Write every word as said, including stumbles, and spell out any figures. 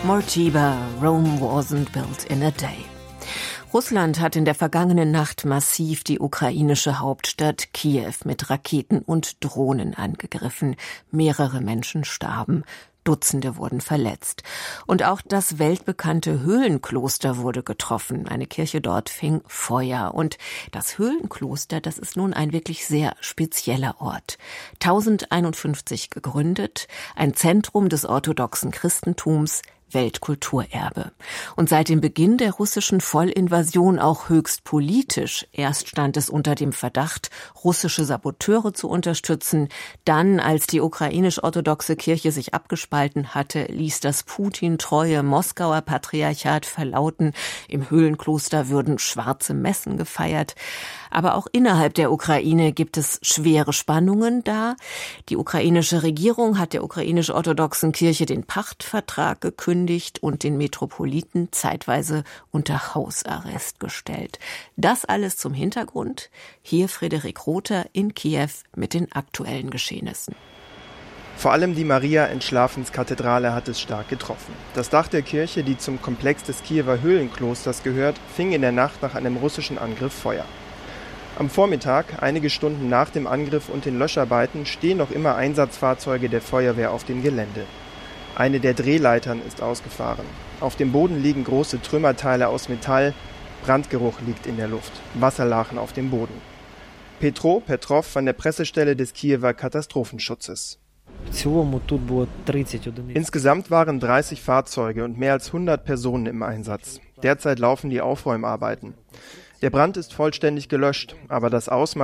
Mortiba, Rome wasn't built in a day. Russland hat in der vergangenen Nacht massiv die ukrainische Hauptstadt Kiew mit Raketen und Drohnen angegriffen. Mehrere Menschen starben. Dutzende wurden verletzt. Und auch das weltbekannte Höhlenkloster wurde getroffen. Eine Kirche dort fing Feuer. Und das Höhlenkloster, das ist nun ein wirklich sehr spezieller Ort. tausendeinundfünfzig gegründet, ein Zentrum des orthodoxen Christentums, Weltkulturerbe. Und seit dem Beginn der russischen Vollinvasion auch höchst politisch. Erst stand es unter dem Verdacht, russische Saboteure zu unterstützen. Dann, als die ukrainisch-orthodoxe Kirche sich abgespalten hatte, ließ das Putin-treue Moskauer Patriarchat verlauten, im Höhlenkloster würden schwarze Messen gefeiert. Aber auch innerhalb der Ukraine gibt es schwere Spannungen da. Die ukrainische Regierung hat der ukrainisch-orthodoxen Kirche den Pachtvertrag gekündigt und den Metropoliten zeitweise unter Hausarrest gestellt. Das alles zum Hintergrund. Hier Frederik Rother in Kiew mit den aktuellen Geschehnissen. Vor allem die Maria-Entschlafenskathedrale hat es stark getroffen. Das Dach der Kirche, die zum Komplex des Kiewer Höhlenklosters gehört, fing in der Nacht nach einem russischen Angriff Feuer. Am Vormittag, einige Stunden nach dem Angriff und den Löscharbeiten, stehen noch immer Einsatzfahrzeuge der Feuerwehr auf dem Gelände. Eine der Drehleitern ist ausgefahren. Auf dem Boden liegen große Trümmerteile aus Metall. Brandgeruch liegt in der Luft. Wasserlachen auf dem Boden. Petro Petrov von der Pressestelle des Kiewer Katastrophenschutzes. Insgesamt waren dreißig Fahrzeuge und mehr als hundert Personen im Einsatz. Derzeit laufen die Aufräumarbeiten. Der Brand ist vollständig gelöscht, aber das Ausmaß